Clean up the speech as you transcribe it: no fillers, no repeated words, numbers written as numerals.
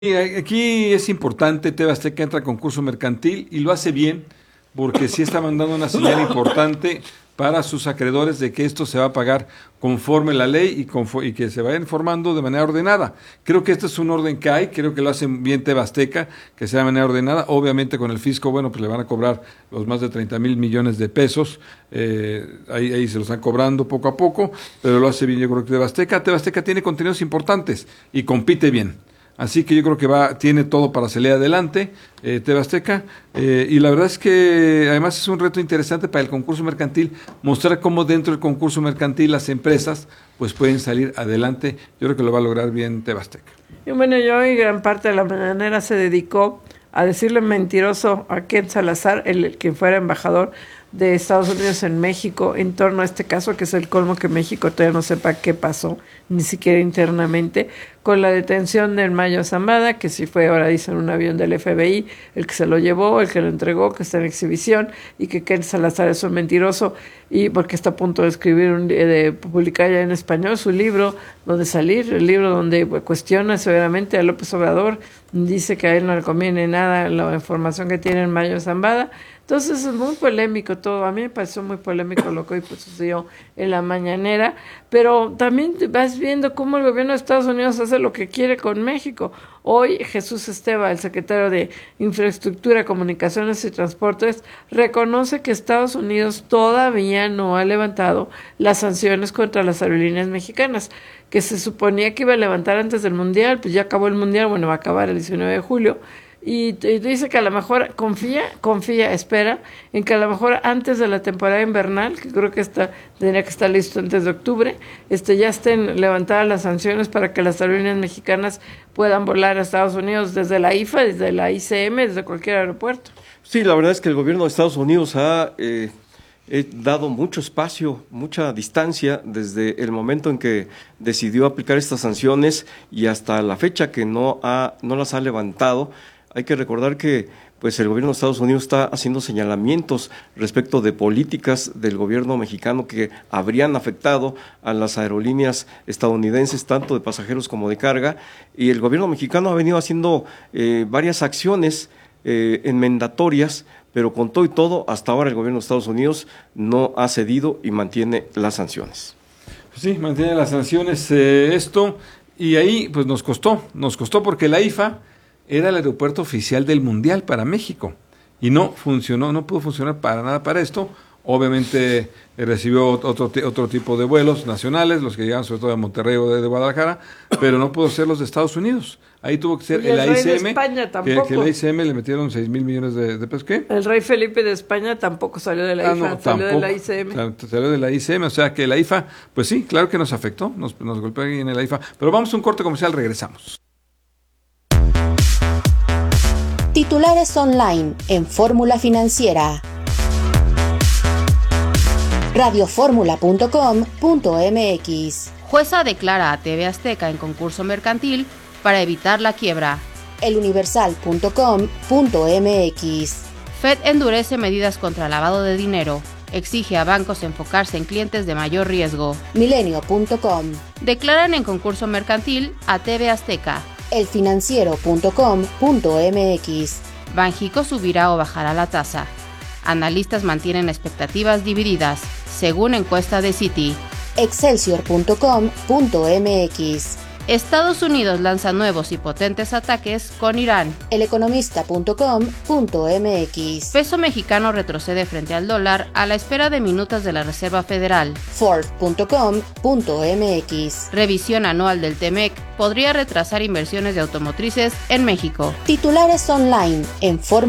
Y aquí es importante, TV Azteca entra a concurso mercantil y lo hace bien, porque sí está mandando una señal importante para sus acreedores de que esto se va a pagar conforme la ley y que se vaya informando de manera ordenada. Creo que este es un orden que hay, creo que lo hacen bien TV Azteca, que sea de manera ordenada. Obviamente con el fisco, bueno, pues le van a cobrar los más de 30,000 millones de pesos, ahí se los están cobrando poco a poco, pero lo hace bien yo creo que TV Azteca. TV Azteca tiene contenidos importantes y compite bien. Así que yo creo que tiene todo para salir adelante, TV Azteca, y la verdad es que además es un reto interesante para el concurso mercantil, mostrar cómo dentro del concurso mercantil las empresas pues pueden salir adelante. Yo creo que lo va a lograr bien TV Azteca. Y bueno, yo y gran parte de la mañanera se dedicó a decirle mentiroso a Ken Salazar, el que fuera embajador de Estados Unidos en México, en torno a este caso, que es el colmo que México todavía no sepa qué pasó, ni siquiera internamente, con la detención del Mayo Zambada, que sí fue, ahora dicen, un avión del FBI, el que se lo llevó, el que lo entregó, que está en exhibición, y que Ken Salazar es un mentiroso, y porque está a punto de escribir, de publicar ya en español su libro, donde salir, el libro donde cuestiona severamente a López Obrador, dice que a él no le conviene nada la información que tiene el Mayo Zambada. Entonces es muy polémico todo, a mí me pareció muy polémico lo que hoy sucedió en la mañanera, pero también vas viendo cómo el gobierno de Estados Unidos hace lo que quiere con México. Hoy Jesús Esteva, el secretario de Infraestructura, Comunicaciones y Transportes, reconoce que Estados Unidos todavía no ha levantado las sanciones contra las aerolíneas mexicanas, que se suponía que iba a levantar antes del Mundial, pues ya acabó el Mundial, bueno, va a acabar el 19 de julio, y dice que a lo mejor espera en que a lo mejor antes de la temporada invernal, que creo que tendría que estar listo antes de octubre, ya estén levantadas las sanciones para que las aerolíneas mexicanas puedan volar a Estados Unidos desde la IFA, desde la ICM, desde cualquier aeropuerto. Sí, la verdad es que el gobierno de Estados Unidos ha dado mucho espacio, mucha distancia desde el momento en que decidió aplicar estas sanciones y hasta la fecha que no las ha levantado. Hay que recordar que pues el gobierno de Estados Unidos está haciendo señalamientos respecto de políticas del gobierno mexicano que habrían afectado a las aerolíneas estadounidenses, tanto de pasajeros como de carga, y el gobierno mexicano ha venido haciendo varias acciones enmendatorias, pero con todo y todo, hasta ahora el gobierno de Estados Unidos no ha cedido y mantiene las sanciones. Sí, mantiene las sanciones y ahí pues nos costó porque la IFA era el aeropuerto oficial del Mundial para México y no pudo funcionar para nada para esto. Obviamente recibió otro tipo de vuelos nacionales, los que llegaban sobre todo de Monterrey o de Guadalajara, pero no pudo ser los de Estados Unidos. Ahí tuvo que ser el AICM, España tampoco. Que el AICM le metieron 6,000 millones de pesos. ¿Qué? El rey Felipe de España tampoco salió de la IFA, salió de la ICM. Salió de la ICM, o sea que la IFA, pues sí, claro que nos afectó, nos golpeó ahí en la IFA. Pero vamos a un corte comercial, regresamos. Titulares online en Fórmula Financiera. Radioformula.com.mx. Jueza declara a TV Azteca en concurso mercantil para evitar la quiebra. Eluniversal.com.mx. Fed endurece medidas contra lavado de dinero. Exige a bancos enfocarse en clientes de mayor riesgo. Milenio.com. Declaran en concurso mercantil a TV Azteca. Elfinanciero.com.mx. Banxico subirá o bajará la tasa. Analistas mantienen expectativas divididas, según encuesta de Citi. Excelsior.com.mx. Estados Unidos lanza nuevos y potentes ataques con Irán. Eleconomista.com.mx. Peso mexicano retrocede frente al dólar a la espera de minutas de la Reserva Federal. Ford.com.mx. Revisión anual del TEMEC podría retrasar inversiones de automotrices en México. Titulares online en Fórmula